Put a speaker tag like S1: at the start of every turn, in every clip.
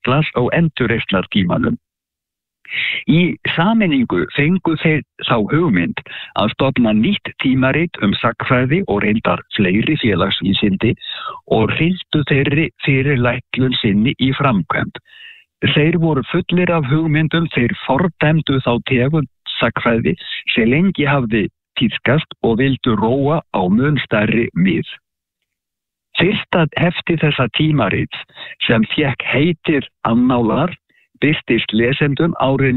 S1: Fraklands á endurreisnartímanum. Í sameiningu fengu þeir þá hugmynd að stofna nýtt tímarit sagnfræði og reyndar fleiri félagsvísindi og hryldu þeirri fyrirlætlun sinni í framkvæmd. Þeir voru fullir af hugmyndum, þeir fordæmdu þá tegund sagnfræði sem lengi hafði tíðkast og vildu róa á mun stærri mið. Fyrsta hefti þessa tímarits sem fékk heitir Annálar birtist lesendum árið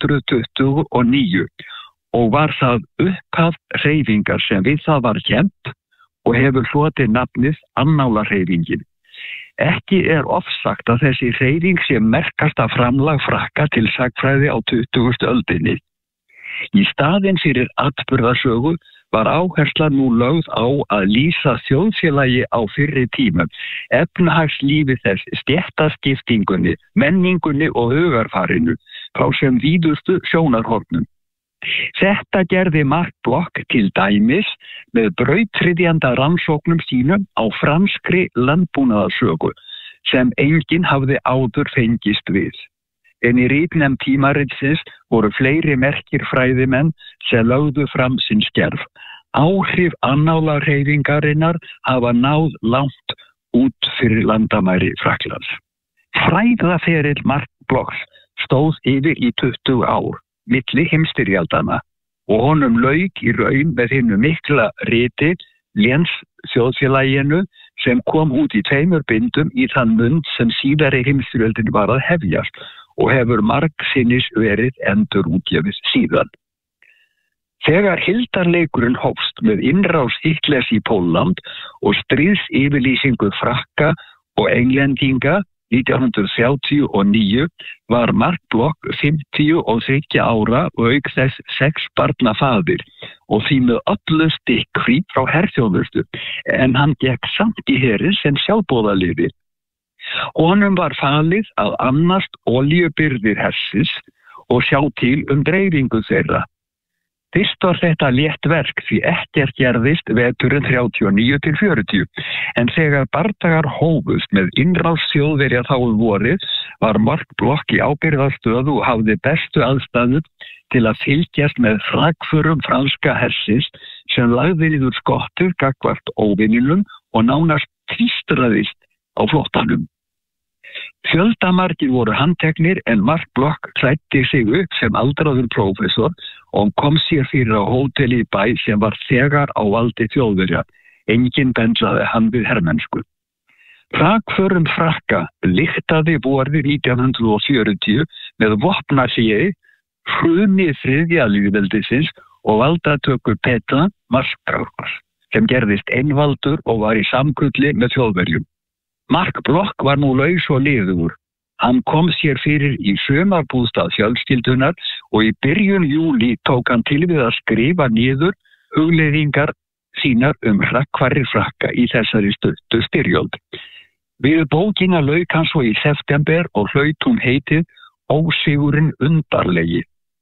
S1: 1929 og var það upphaf hreyfingar sem við það var kennt og hefur hlotið nafnið Annálarhreyfingin. Ekki ofsagt að þessi hreyfing sé merkasta framlag Frakka til sagnfræði á 20. öldinni. Í staðinn fyrir atburðarsögu var áhersla nú lögð á að lýsa þjóðfélagi á fyrri tímum, efnahagslífi þess, stéttaskiptingunni, menningunni og hugarfarinu frá sem víðustu sjónarhornum. Þetta gerði Mark Bloch til dæmis með brautryðjanda rannsóknum sínum á franskri landbúnaðarsögu sem enginn hafði áður fengist við. En í ritnefnd tímaritsins voru fleiri merkir fræðimenn sem lögðu fram sinn skerf. Áhrif Annálarhreyfingarinnar hafa náð langt út fyrir landamæri Fraklands. Fræðaferill Mark Blochs stóð yfir í 20 ár, milli heimsstyrjaldanna, og honum lauk í raun með hinu mikla riti Léns þjóðfélaginu sem kom út í 2 bindum í þann mund sem síðari heimsstyrjöldin var að hefjast og hefur margsinnis verið endurútgefið síðan. Þegar hildarleikurinn hófst með innrás Hitlers í Pólland og stríðsyfirlýsingu Frakka og Englendinga 1939 var Mark Bloch 53 ára og auk þess 6 barna faðir og því með öllu stikkfrí frá herþjónustu, en hann gekk samt í herinn sem sjálfboðaliði. Honum var falið að annast olíubirgðir hersins og sjá til dreifingu þeirra. Fyrst var þetta létt verk því ekkert gerðist veturinn 39-40, en þegar bardagar hófust með innrás Þjóðverja þá vorið var Mark Bloch í ábyrgðarstöðu og hafði bestu aðstæður til að fylgjast með frakförum franska hersins sem lagði niður skottur gagnvart óvininum og nánast tvístraðist á flottanum. Fjöldamargir voru handteknir en Mark Bloch klæddi sig upp sem aldraður prófessor og kom sér fyrir á hóteli í bæ sem var þegar á valdi Þjóðverja. Enginn bendraði hann við hermennsku. Frakförum Frakka lyktaði vorið 1940 með vopnahléi, hruni þriðja lýðveldisins og valdatöku Petra Marskraus sem gerðist einvaldur og var í samkulli með Þjóðverjum. Mark Bloch var nú laus og liðugur. Hann kom sér fyrir í sumarbústað fjölskyldunar og í byrjun júlí tók hann til við að skrifa niður hugleiðingar sínar hrakkfarir Frakka í þessari stuttu styrjöld. Við bókina lauk hann svo í september og hlaut hún heitið Ósigurinn undarlegi.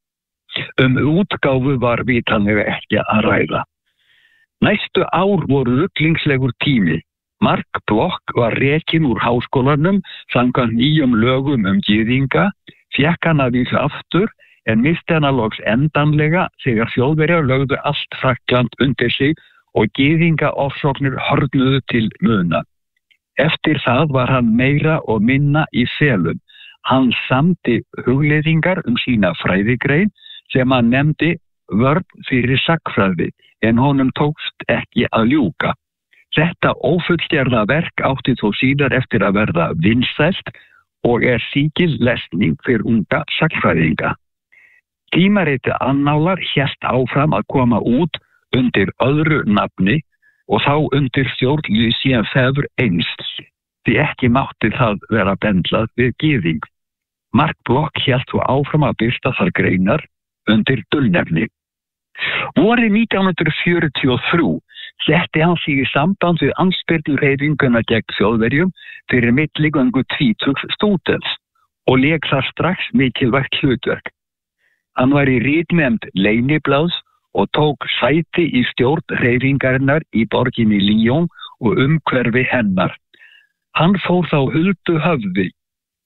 S1: Útgáfu var vitanlega ekki að ræða. Næstu ár voru rugglingslegur tími. Mark Bloch var rekinn úr háskólanum samkvæmt nýjum lögum gyðinga, fékk hann að vísu aftur en misti hann að loks endanlega þegar Þjóðverjar lögðu allt Frakkland undir sig og gyðingaofsóknir hörðnuðu til muna. Eftir það var hann meira og minna í felum. Hann samdi hugleiðingar sína fræðigrein sem hann nefndi vörn fyrir sagnfræði en honum tókst ekki að ljúka. Þetta ófullgerða verk átti þó síðar eftir að verða vinsælt og síkil lesning fyrir unga sagnfræðinga. Tímariti Annálar hélt áfram að koma út undir öðru nafni og þá undir stjórn Lucien Febvre eins, því ekki mátti það vera bendlað við gyðing. Mark Bloch hélt þó áfram að birta þar greinar undir dulnefni. Vorið 1943 setti hann sig í samband við andspyrnuhreyfinguna gegn Þjóðverjum fyrir milligöngu tvítugs stúdents og lék þar strax mikilvægt hlutverk. Hann var í ritnefnd Leyniblaðs og tók sæti í stjórn hreyfingarinnar í borginni Lyon og umhverfi hennar. Hann fór þá huldu höfði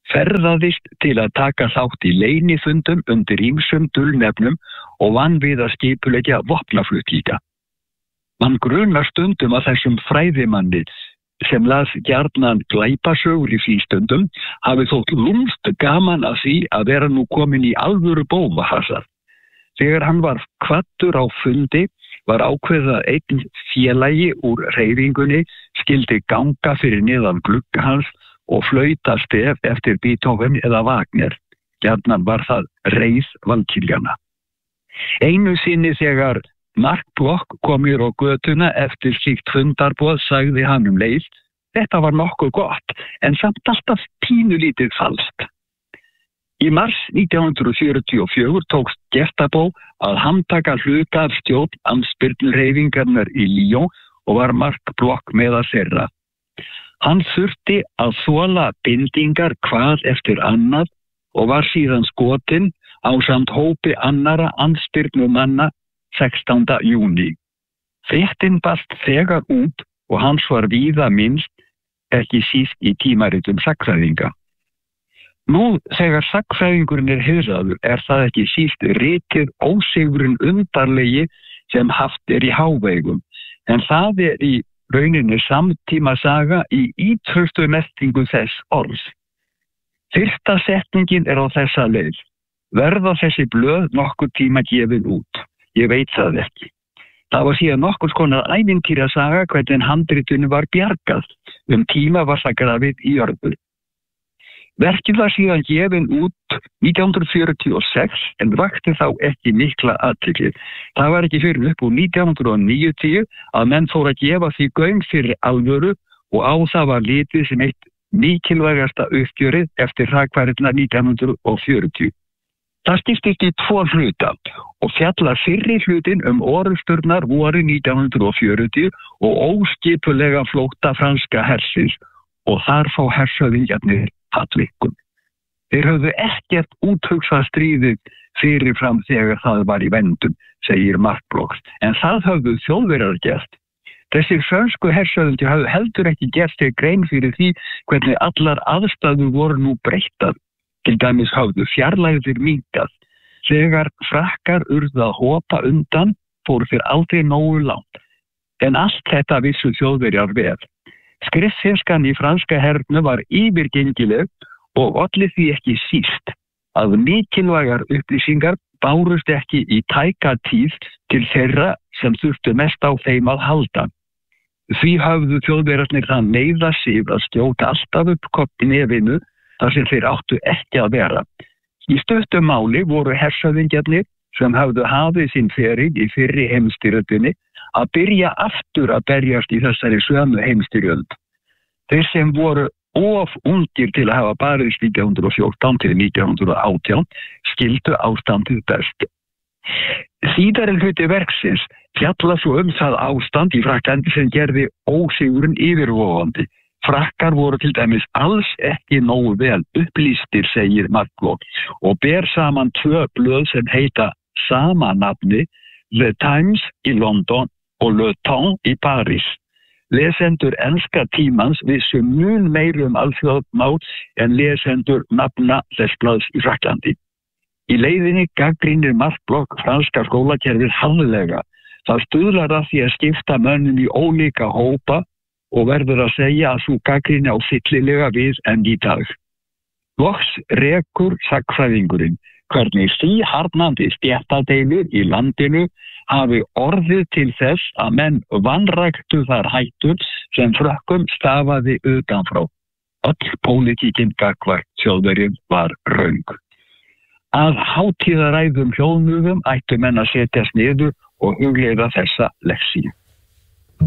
S1: ferðaðist til að taka þátt í leynifundum undir ýmsum dulnefnum og vann við að skipuleggja vopnaflutninga. Man grunar stundum að þessum fræðimanni sem las gjarnan glæpasögur í frístundum hafi þótt lúmst gaman að því að vera nú komin í alvöru bófahasar. Þegar hann var kvaddur á fundi var ákveðið að einn félagi úr hreyfingunni skyldi ganga fyrir neðan glugga hans og flauta stef eftir Beethoven eða Wagner. Gjarnan var það reið valkyljana. Einu sinni þegar Mark Bloch kom mér á götuna eftir slíkt fundarboð sagði hann leið: þetta var nokkuð gott, en samt alltaf pínulítið falskt. Í mars 1944 tókst Gestapo að handtaka hluta af stjórn andspyrnuhreyfingarinnar í Lyon og var Mark Bloch meðal þeirra. Hann þurfti að þola bindingar hvað eftir annað og var síðan skotinn ásamt hópi annara andspyrnumanna 16. júní. Fréttin barst þegar út og hans var víða minnst, ekki síst í tímaritum sagnfræðinga. Nú þegar sagnfræðingurinn heiðraður það ekki síst ritið ósigurinn undarlegi sem haft í hávegum, en það í rauninni samtíma saga í ýtrustu merkingu þess orðs. Fyrsta setningin á þessa leið: verða þessi blöð nokkur tíma gefið út? Ég veit það ekki. Það var síðan nokkurs konar ævintýrasaga hvernig handritinu var bjargað. Tíma var það grafið í jörðu. Verkið var síðan gefin út 1946 en vakti þá ekki mikla athygli. Það var ekki fyrir upp úr 1990 að menn fóru að gefa því gaum fyrir alvöru og á það var litið sem eitt mikilvægasta uppgjörið eftir hrakfarirnar 1940. Það skiptist í 2 hluta og fjallar fyrri hlutin orrusturnar voru 1940 og óskipulega flótta franska hersins og þar fá hershöfðingjarnir fallvikun. Þeir höfðu ekkert úthugsað stríðið fyrirfram þegar það var í vendum, segir Mark Bloch, en það höfðu Þjóðverjar gert. Þessir frönsku hershöfðingjar höfðu heldur ekki gert sér grein fyrir því hvernig allar aðstæður voru nú breyttar. Til dæmis höfðu fjarlægðir minnkað. Þegar Frakkar urðu að hopa undan fóru þeir aldrei nógu langt. En allt þetta vissu Þjóðverjar vel. Skriffinskan í franska hernum var yfirgengileg og olli því ekki síst að mikilvægar upplýsingar bárust ekki í tæka tíð til þeirra sem þurftu mest á þeim að halda. Því höfðu Þjóðverjarnir það neyða sig að skjóta alltaf upp koppi nefinu þar sem þeir áttu ekki að vera. Í stuttu máli voru hershöfðingjarnir sem höfðu hafið sinn feril í fyrri heimsstyrjöldinni að byrja aftur að berjast í þessari sömu heimsstyrjöld. Þeir sem voru of ungir til að hafa barist 1914 til 1918 skildu ástandið best. Síðari hluti verksins fjalla svo það ástand í Frakklandi sem gerði ósigurinn yfirvofandi. Frakkar voru til dæmis alls ekki nógu vel upplýstir, segir Mark Bloch, og ber saman 2 blöð sem heita sama nafni, Le Times í London og Le Temps í París. Lesendur enska tímans vissu mun meir alþjóðamál en lesendur nafna þess blaðs í Frakklandi. Í leiðinni gagnrýnir Mark Bloch franska skólakerfið harðlega. Það stuðlar að því að skipta mönnum í ólíka hópa og verður að segja að sú gagnrýni á fyllilega við enn í dag. Loks rekur sagnfræðingurinn hvernig síharðnandi stéttadeilur í landinu hafi orðið til þess að menn vanræktu þær hættur sem Frökkum stafaði utanfrá. Öll pólitíkin gagnvart Þjóðverjum var röng. Að hátíðaræðum hljóðnugum ættu menn að setjast niður og hugleiða þessa leksíu.